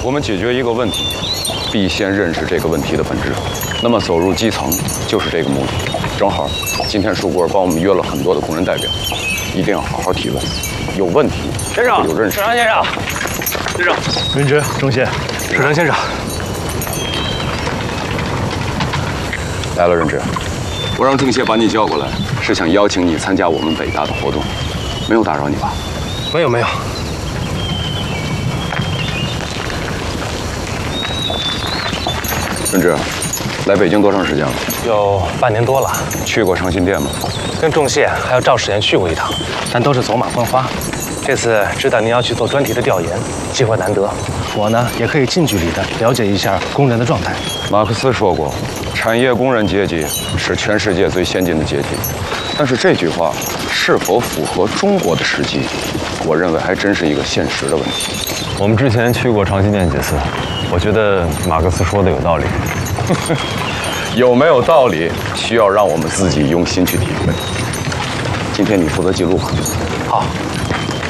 我们解决一个问题，必先认识这个问题的本质。那么走入基层就是这个目的。正好，今天树棍帮我们约了很多的工人代表，一定要好好提问。有问题， 先生， 有认识。 社长先生，先生， 云直、钟宪， 社长先生， 来了，任志。我让郑谢把你叫过来，是想邀请你参加我们北大的活动，没有打扰你吧？ 没有。 任志，来北京多长时间了？ 有半年多了。 去过长信店吗？ 跟仲谢还有赵世炎去过一趟，但都是走马观花。这次知道您要去做专题的调研，机会难得，我呢也可以近距离的了解一下工人的状态。 马克思说过，产业工人阶级是全世界最先进的阶级。但是这句话是否符合中国的实际，我认为还真是一个现实的问题。 我们之前去过长信店几次，我觉得马克思说的有道理。 有没有道理，需要让我们自己用心去体会。今天你负责记录吧。 好。